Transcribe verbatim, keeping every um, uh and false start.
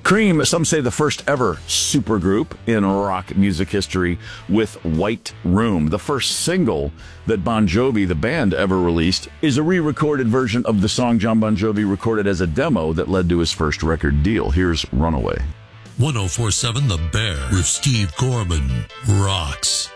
Cream, some say the first ever supergroup in rock music history with White Room. The first single that Bon Jovi, the band, ever released is a re-recorded version of the song John Bon Jovi recorded as a demo that led to his first record deal. Here's Runaway. one oh four point seven The Bear with Steve Corbin rocks.